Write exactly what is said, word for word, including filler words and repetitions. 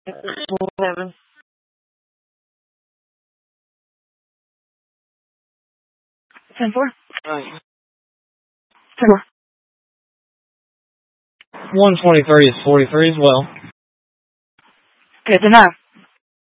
Seven. Ten four. Right. Ten four. one twenty-three is forty-three as well. Okay, ten nine.